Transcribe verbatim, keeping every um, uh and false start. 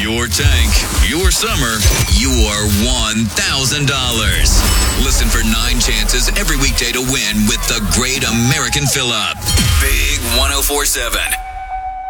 Your tank, your summer, your one thousand dollars. Listen for nine chances every weekday to win with the Great American Fill-Up. Big one oh four seven.